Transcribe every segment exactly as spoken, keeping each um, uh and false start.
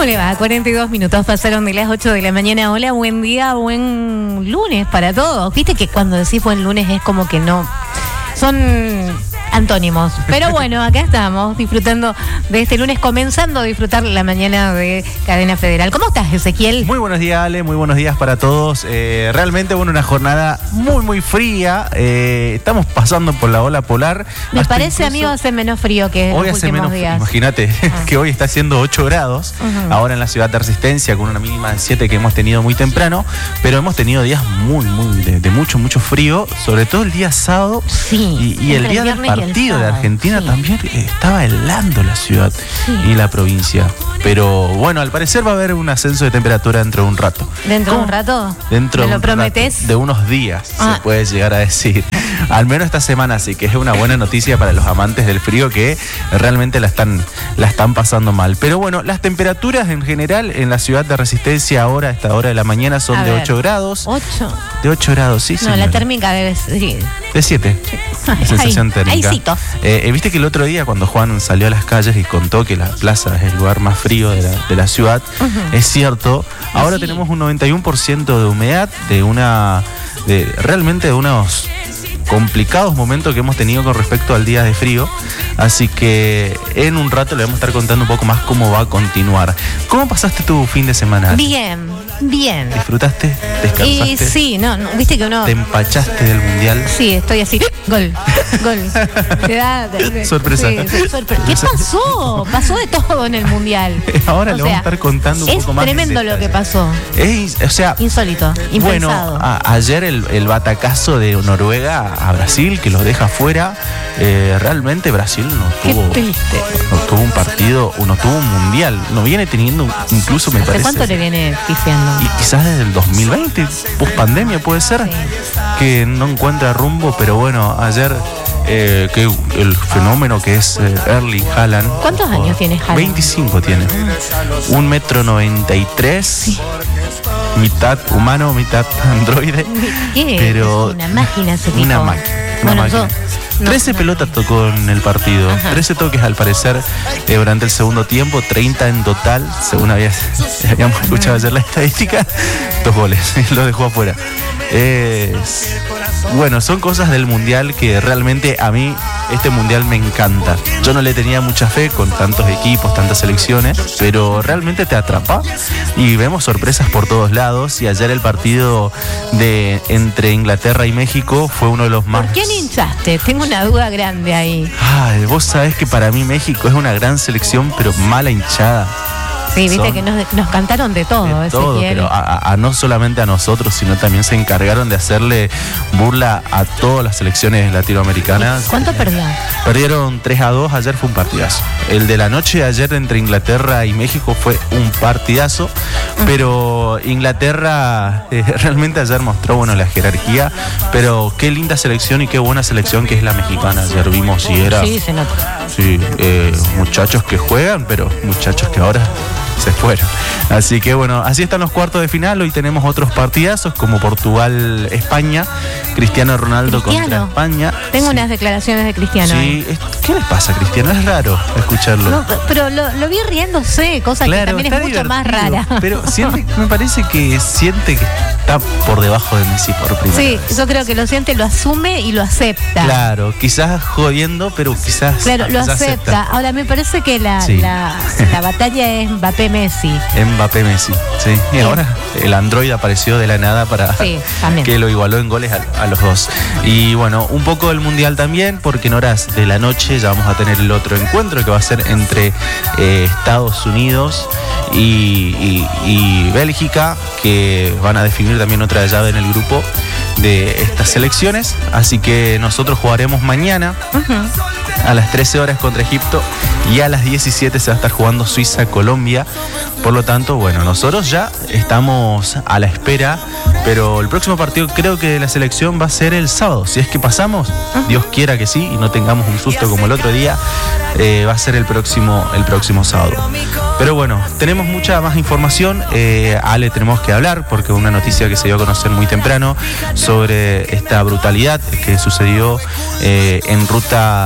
¿Cómo le va? cuarenta y dos minutos pasaron de las ocho de la mañana. Hola, buen día, buen lunes para todos. Viste que cuando decís buen lunes es como que no... Son antónimos. Pero bueno, acá estamos disfrutando de este lunes, comenzando a disfrutar la mañana de Cadena Federal. ¿Cómo estás, Ezequiel? Muy buenos días, Ale, muy buenos días para todos. Eh, realmente, bueno, una jornada muy, muy fría. Eh, estamos pasando por la ola polar. Me Hasta parece, amigo, hace menos frío que hoy los hace últimos menos días. Imagínate ah. que hoy está haciendo ocho grados, uh-huh. ahora en la ciudad de Resistencia, con una mínima de siete que hemos tenido muy temprano, pero hemos tenido días muy, muy, de, de mucho, mucho frío, sobre todo el día sábado. Sí, y, y el día del partido de Argentina sí. también estaba helando la ciudad sí. y la provincia. Pero bueno, al parecer va a haber un ascenso de temperatura dentro de un rato. ¿Dentro de un rato? Dentro ¿Me lo de prometés? Rato, de unos días, ah. se puede llegar a decir. Al menos esta semana, así que es una buena noticia para los amantes del frío que realmente la están, la están pasando mal. Pero bueno, las temperaturas en general en la ciudad de Resistencia ahora, a esta hora de la mañana, son a de ver, ocho grados. ¿ocho? De ocho grados, sí, sí. No, señora. La térmica debe ser... De siete. Ay, sensación ay, térmica. Ay, eh, Viste que el otro día cuando Juan salió a las calles y contó que la plaza es el lugar más frío de la, de la ciudad, uh-huh. es cierto. Ahora sí. tenemos un noventa y uno por ciento de humedad, de una... de realmente de unos... complicados momentos que hemos tenido con respecto al día de frío, así que en un rato le vamos a estar contando un poco más cómo va a continuar. ¿Cómo pasaste tu fin de semana? Bien, bien. ¿Disfrutaste? ¿Descansaste? Y sí, no, no, viste que uno... ¿Te empachaste del mundial? Sí, estoy así, gol, gol. Te da, te, sorpresa. Sí, sorpre- ¿Qué pasó? Pasó de todo en el mundial. Ahora o le sea, vamos a estar contando un poco más. Es tremendo lo que pasó. Es, o sea, insólito, impensado. Bueno, a, ayer el, el batacazo de Noruega a Brasil, que los deja fuera. Eh, realmente Brasil no tuvo, no tuvo un partido, no tuvo un mundial, no viene teniendo incluso me ¿Hace parece. ¿Cuánto le viene pifiando? Y quizás desde el dos mil veinte, post pandemia puede ser, sí. que no encuentra rumbo, pero bueno, ayer eh, que el fenómeno que es eh, Erling Haaland. ¿Cuántos oh, años tiene Haaland? veinticinco tiene. Ah. Un metro noventa y tres. Sí. Mitad humano, mitad androide. ¿Qué? Pero es una máquina ese tipo. Una, ma- una bueno, máquina. Yo, trece no, pelotas no. tocó en el partido. Ajá. trece toques al parecer eh, durante el segundo tiempo, treinta en total, según había, habíamos escuchado ayer la estadística. Dos goles, lo dejó afuera. Eh, bueno, son cosas del mundial que realmente a mí este mundial me encanta. Yo no le tenía mucha fe con tantos equipos, tantas selecciones, pero realmente te atrapa y vemos sorpresas por todos lados. Y ayer el partido de entre Inglaterra y México fue uno de los más... ¿Por quién hinchaste? Tengo una duda grande ahí. Ay, vos sabés que para mí México es una gran selección, pero mala hinchada. Sí, viste Son que nos, nos cantaron de todo, de todo, pero a, a, a no solamente a nosotros, sino también se encargaron de hacerle burla a todas las selecciones latinoamericanas. ¿Cuánto perdieron? Perdieron tres a dos, ayer fue un partidazo. El de la noche de ayer entre Inglaterra y México fue un partidazo, uh-huh. pero Inglaterra eh, realmente ayer mostró, bueno, la jerarquía, pero qué linda selección y qué buena selección que es la mexicana. Ayer vimos si era... Sí, se nota. Sí, eh, muchachos que juegan, pero muchachos que ahora... se fueron. Así que bueno, así están los cuartos de final. Hoy tenemos otros partidazos como Portugal-España, Cristiano Ronaldo Cristiano. contra España. Tengo sí. unas declaraciones de Cristiano. Sí, es, ¿qué les pasa, Cristiano? Es raro escucharlo. No, pero lo, lo vi riéndose, cosa claro, que también es mucho más rara. Pero siente, me parece que siente que está por debajo de Messi por primera sí, vez. yo creo que lo siente, lo asume y lo acepta. Claro, quizás jodiendo, pero quizás Claro, lo quizás acepta. acepta. Ahora me parece que la, sí. la, la batalla es Mbappé-Messi. Mbappé Messi, sí. Y sí. ahora el Android apareció de la nada para sí, que lo igualó en goles a, a los dos. Y bueno, un poco del mundial también, porque en horas de la noche ya vamos a tener el otro encuentro que va a ser entre eh, Estados Unidos y, y, y Bélgica, que van a definir también otra llave en el grupo de estas selecciones. Así que nosotros jugaremos mañana uh-huh. a las trece horas contra Egipto y a las diecisiete se va a estar jugando Suiza-Colombia. Por lo tanto, bueno, nosotros ya estamos a la espera, pero el próximo partido creo que de la selección va a ser el sábado. Si es que pasamos, uh-huh. Dios quiera que sí, y no tengamos un susto como el otro día, eh, va a ser el próximo, el próximo sábado. Pero bueno, tenemos mucha más información. Eh, Ale, tenemos que hablar porque una noticia que se dio a conocer muy temprano sobre esta brutalidad que sucedió eh, en ruta en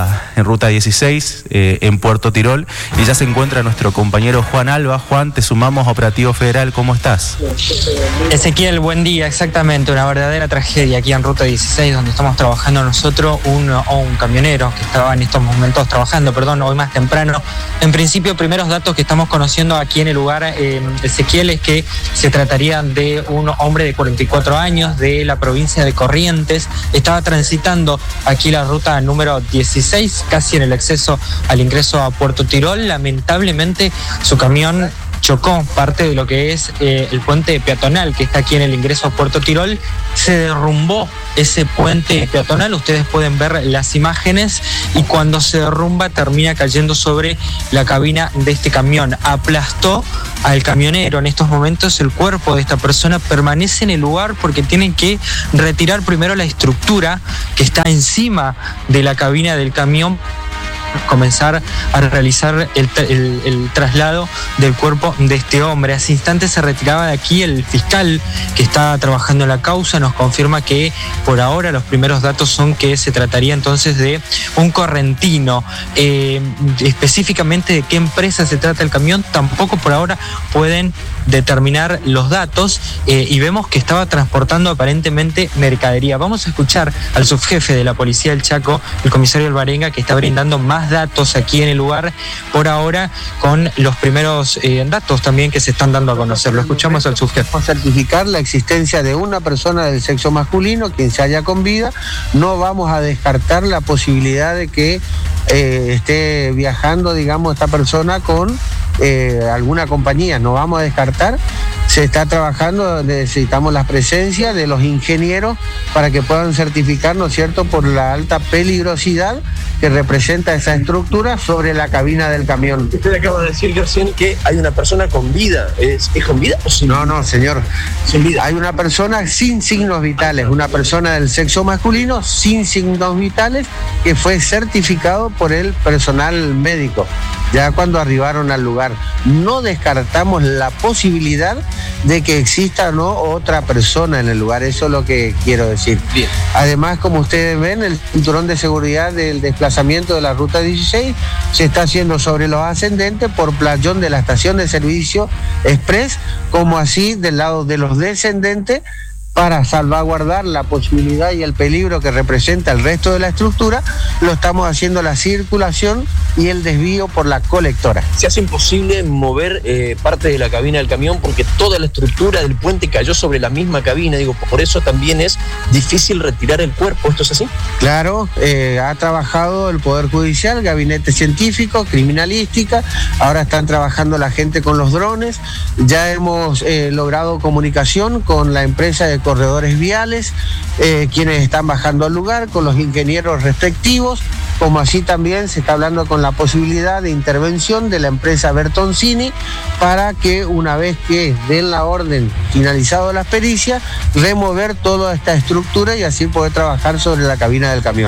ruta dieciséis, eh, en Puerto Tirol, y ya se encuentra nuestro compañero Juan Alba. Juan, te sumamos a Operativo Federal, ¿cómo estás? Ezequiel, buen día, exactamente, una verdadera tragedia aquí en ruta dieciséis, donde estamos trabajando nosotros, un, o un camionero que estaba en estos momentos trabajando, perdón, hoy más temprano. En principio, primeros datos que estamos conociendo aquí en el lugar, eh, Ezequiel, es que se trataría de un hombre de cuarenta y cuatro años de la provincia de Corrientes. Estaba transitando aquí la ruta número dieciséis, casi en el acceso al ingreso a Puerto Tirol. Lamentablemente, su camión chocó parte de lo que es eh, el puente peatonal que está aquí en el ingreso a Puerto Tirol. Se derrumbó ese puente peatonal, ustedes pueden ver las imágenes, y cuando se derrumba termina cayendo sobre la cabina de este camión. Aplastó al camionero. En estos momentos el cuerpo de esta persona permanece en el lugar porque tienen que retirar primero la estructura que está encima de la cabina del camión, comenzar a realizar el, el, el traslado del cuerpo de este hombre. Hace instantes se retiraba de aquí el fiscal que está trabajando en la causa. Nos confirma que por ahora los primeros datos son que se trataría entonces de un correntino. Eh, específicamente de qué empresa se trata el camión tampoco por ahora pueden determinar los datos, eh, y vemos que estaba transportando aparentemente mercadería. Vamos a escuchar al subjefe de la policía del Chaco, el comisario Alvarenga, que está brindando más datos aquí en el lugar por ahora, con los primeros eh, datos también que se están dando a conocer. Lo escuchamos al subjefe. Vamos a certificar la existencia de una persona del sexo masculino, quien se haya con vida. No vamos a descartar la posibilidad de que eh, esté viajando, digamos, esta persona con Eh, alguna compañía. No vamos a descartar. Se está trabajando, necesitamos la presencia de los ingenieros para que puedan certificar, ¿no es cierto?, por la alta peligrosidad que representa esa estructura sobre la cabina del camión. Usted acaba de decir recién que hay una persona con vida. ¿Es, es con vida o sin vida? No, no, señor. Sin vida. Hay una persona sin signos vitales, una persona del sexo masculino sin signos vitales, que fue certificado por el personal médico ya cuando arribaron al lugar. No descartamos la posibilidad de que exista o no otra persona en el lugar. Eso es lo que quiero decir. Bien. Además, como ustedes ven, el cinturón de seguridad del desplazamiento de la ruta dieciséis se está haciendo sobre los ascendentes por playón de la estación de servicio express, como así del lado de los descendentes, para salvaguardar la posibilidad y el peligro que representa el resto de la estructura. Lo estamos haciendo la circulación y el desvío por la colectora. Se hace imposible mover eh, parte de la cabina del camión porque toda la estructura del puente cayó sobre la misma cabina. Digo, por eso también es difícil retirar el cuerpo. ¿Esto es así? Claro, eh, ha trabajado el Poder Judicial, Gabinete Científico, Criminalística. Ahora están trabajando la gente con los drones. Ya hemos eh, logrado comunicación con la empresa de corredores viales, eh, quienes están bajando al lugar con los ingenieros respectivos, como así también se está hablando con la posibilidad de intervención de la empresa Bertoncini para que una vez que den la orden, finalizado las pericias, remover toda esta estructura y así poder trabajar sobre la cabina del camión.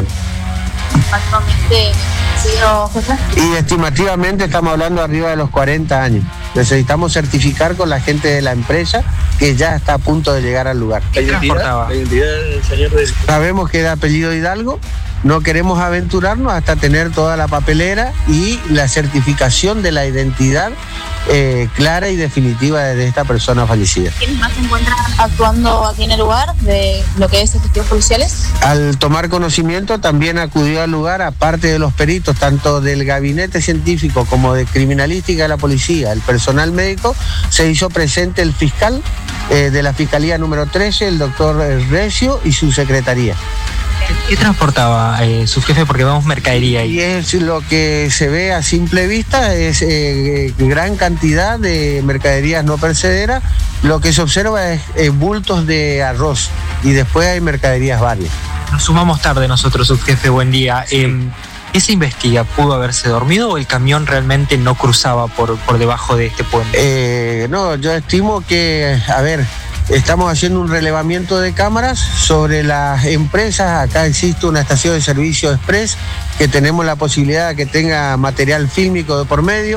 Actualmente, señor José. Y estimativamente estamos hablando arriba de los cuarenta años. Necesitamos certificar con la gente de la empresa que ya está a punto de llegar al lugar. ¿La identidad, la identidad del señor de... Sabemos que es de apellido Hidalgo. No queremos aventurarnos hasta tener toda la papelera y la certificación de la identidad eh, clara y definitiva de esta persona fallecida. ¿Quiénes más se encuentran actuando aquí en el lugar de lo que es efectivos policiales? Al tomar conocimiento también acudió al lugar, aparte de los peritos, tanto del gabinete científico como de criminalística de la policía, el personal médico, se hizo presente el fiscal eh, de la Fiscalía número trece, el doctor Recio, y su secretaría. ¿Qué transportaba eh, su jefe? Porque vemos mercadería ahí. Y es lo que se ve a simple vista, es eh, gran cantidad de mercaderías no perecederas. Lo que se observa es eh, bultos de arroz y después hay mercaderías varias. Nos sumamos tarde nosotros, subjefe, buen día. Sí. Eh, ¿Qué se investiga? ¿Pudo haberse dormido o el camión realmente no cruzaba por, por debajo de este puente? Eh, no, yo estimo que, a ver, estamos haciendo un relevamiento de cámaras sobre las empresas. Acá existe una estación de servicio express que tenemos la posibilidad de que tenga material fílmico de por medio.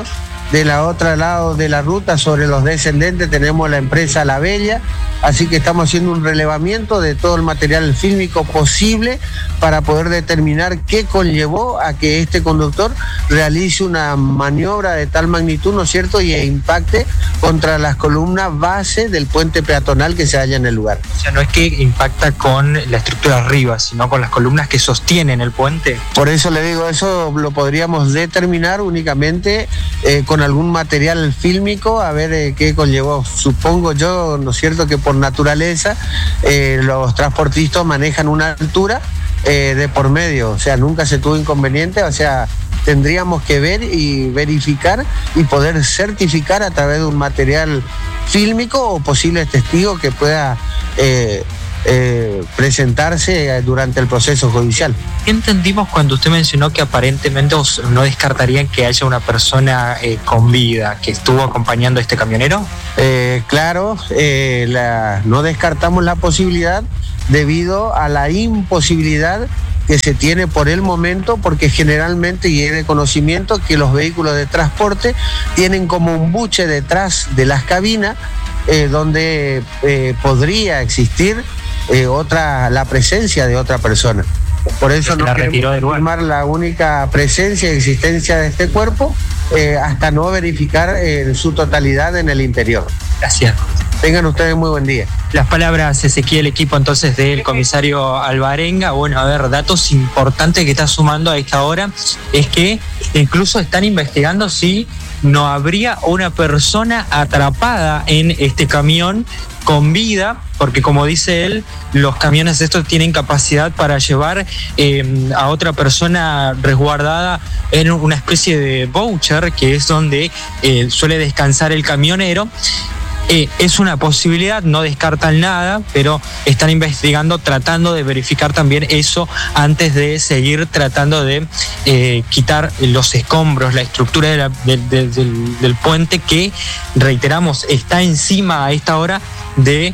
De la otra lado de la ruta, sobre los descendentes, tenemos la empresa La Bella, así que estamos haciendo un relevamiento de todo el material fílmico posible para poder determinar qué conllevó a que este conductor realice una maniobra de tal magnitud, ¿no es cierto?, y impacte contra las columnas base del puente peatonal que se halla en el lugar. O sea, no es que impacta con la estructura arriba, sino con las columnas que sostienen el puente. Por eso le digo, eso lo podríamos determinar únicamente eh, con algún material fílmico, a ver eh, qué conllevó. Supongo yo, ¿no es cierto?, que por naturaleza eh, los transportistas manejan una altura eh, de por medio, o sea, nunca se tuvo inconveniente, o sea, tendríamos que ver y verificar y poder certificar a través de un material fílmico o posibles testigos que pueda eh, eh, presentarse durante el proceso judicial. ¿Qué entendimos cuando usted mencionó que aparentemente no descartarían que haya una persona eh, con vida que estuvo acompañando a este camionero? Eh, claro, eh, la, no descartamos la posibilidad debido a la imposibilidad que se tiene por el momento, porque generalmente, y es de conocimiento, que los vehículos de transporte tienen como un buche detrás de las cabinas eh, donde eh, podría existir eh, otra la presencia de otra persona. Por eso no queremos confirmar la única presencia y existencia de este cuerpo eh, hasta no verificar en su totalidad en el interior. Gracias. Tengan ustedes muy buen día. Las palabras, Ezequiel, equipo entonces del comisario Alvarenga. Bueno, a ver, datos importantes que está sumando a esta hora es que incluso están investigando si no habría una persona atrapada en este camión con vida, porque como dice él, los camiones estos tienen capacidad para llevar eh, a otra persona resguardada en una especie de voucher, que es donde eh, suele descansar el camionero. Eh, es una posibilidad, no descartan nada, pero están investigando, tratando de verificar también eso antes de seguir tratando de eh, quitar los escombros, la estructura de la, de, de, del, del puente que, reiteramos, está encima a esta hora de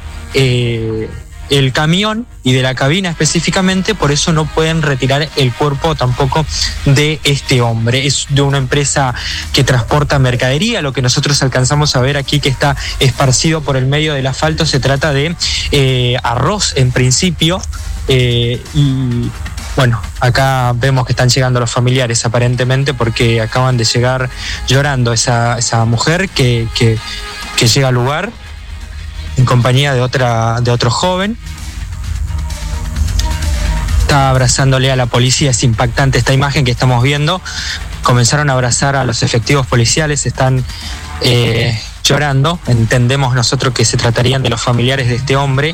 eh, el camión y de la cabina específicamente, por eso no pueden retirar el cuerpo tampoco de este hombre. Es de una empresa que transporta mercadería, lo que nosotros alcanzamos a ver aquí que está esparcido por el medio del asfalto, se trata de eh, arroz en principio, eh, y bueno, acá vemos que están llegando los familiares aparentemente porque acaban de llegar llorando esa, esa mujer que, que, que llega al lugar en compañía de otra de otro joven. Está abrazándole a la policía. Es impactante esta imagen que estamos viendo. Comenzaron a abrazar a los efectivos policiales, están eh, llorando. Entendemos nosotros que se tratarían de los familiares de este hombre.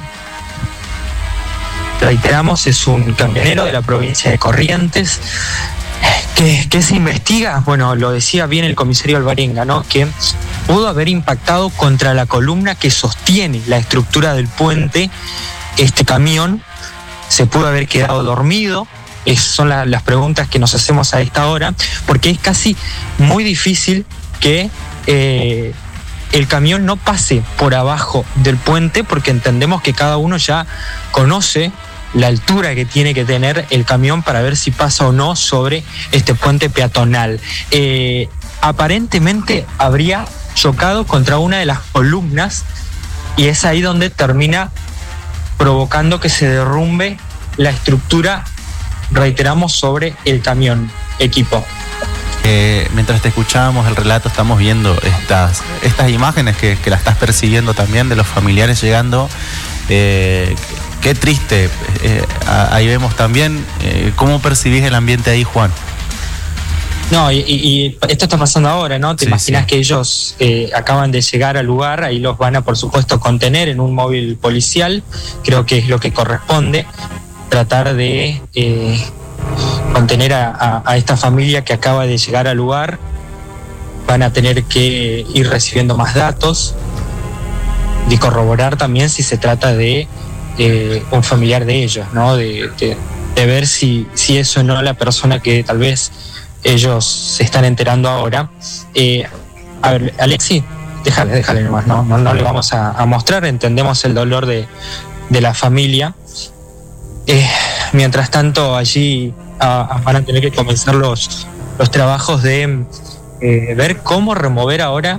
Reiteramos, es un camionero de la provincia de Corrientes. ¿Qué, qué se investiga? Bueno, lo decía bien el comisario Alvarenga, ¿no? Que pudo haber impactado contra la columna que sostiene la estructura del puente. Este camión se pudo haber quedado dormido. Es, son la, las preguntas que nos hacemos a esta hora, porque es casi muy difícil que eh, el camión no pase por abajo del puente, porque entendemos que cada uno ya conoce la altura que tiene que tener el camión para ver si pasa o no sobre este puente peatonal. Eh, aparentemente habría chocado contra una de las columnas y es ahí donde termina provocando que se derrumbe la estructura, reiteramos, sobre el camión. Equipo. Eh, mientras te escuchábamos el relato, estamos viendo estas, estas imágenes que, que la estás persiguiendo también de los familiares llegando. Eh, qué triste. Eh, ahí vemos también eh, cómo percibís el ambiente ahí, Juan. No, y, y esto está pasando ahora, ¿no? Te sí, imaginas sí. que ellos eh, acaban de llegar al lugar, ahí los van a, por supuesto, contener en un móvil policial. Creo que es lo que corresponde, tratar de eh, contener a, a, a esta familia que acaba de llegar al lugar. Van a tener que ir recibiendo más datos y corroborar también si se trata de eh, un familiar de ellos, ¿no? De, de, de ver si, si es o no la persona que tal vez ellos se están enterando ahora. Eh, a ver, Alexi, déjale, déjale nomás, no, no, no le vamos a, a mostrar, entendemos el dolor de, de la familia. Eh, mientras tanto, allí a, a van a tener que comenzar los, los trabajos de eh, ver cómo remover ahora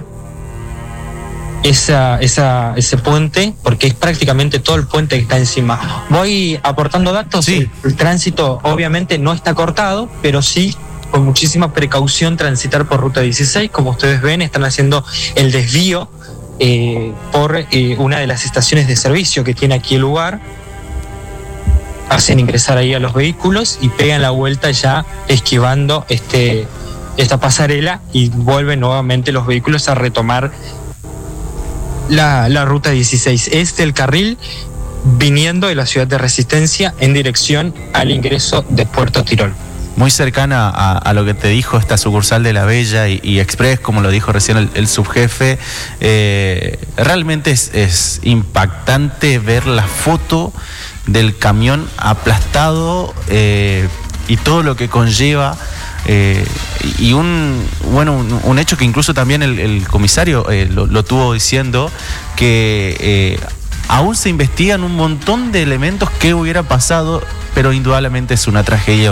esa, esa, ese puente, porque es prácticamente todo el puente que está encima. Voy aportando datos. Sí. El, el tránsito obviamente no está cortado, pero sí con muchísima precaución transitar por Ruta dieciséis. Como ustedes ven, están haciendo el desvío eh, por eh, una de las estaciones de servicio que tiene aquí el lugar. Hacen ingresar ahí a los vehículos y pegan la vuelta ya esquivando este, esta pasarela, y vuelven nuevamente los vehículos a retomar la, la Ruta dieciséis. Es el carril viniendo de la ciudad de Resistencia en dirección al ingreso de Puerto Tirol. Muy cercana a, a lo que te dijo esta sucursal de La Bella y, y Express, como lo dijo recién el, el subjefe. Eh, realmente es, es impactante ver la foto del camión aplastado eh, y todo lo que conlleva. Eh, y un bueno un, un hecho que incluso también el, el comisario eh, lo, lo tuvo diciendo, que eh, aún se investigan un montón de elementos que hubiera pasado, pero indudablemente es una tragedia.